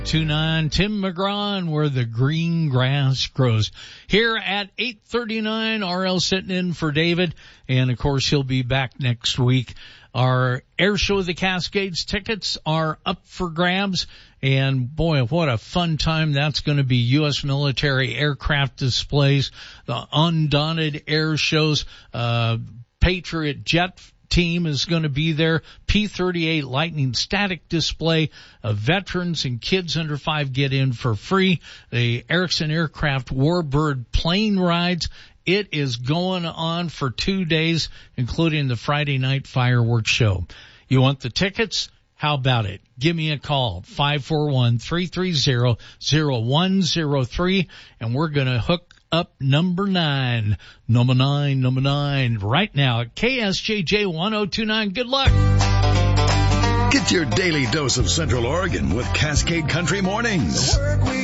29, Tim McGraw, where the green grass grows. Here at 8:39, RL sitting in for David, and of course he'll be back next week. Our Air Show of the Cascades tickets are up for grabs, and boy, what a fun time that's going to be. U.S. military aircraft displays, the Undaunted air shows, Patriot jet team is going to be there. P-38 Lightning static display. Veterans and kids under 5 get in for free. The Erickson Aircraft Warbird plane rides. It is going on for 2 days, including the Friday night fireworks show. You want the tickets? How about it? Give me a call, 541-330-0103, and we're going to hook up number 9 right now at KSJJ 1029. Good luck. Get your daily dose of Central Oregon with Cascade Country Mornings.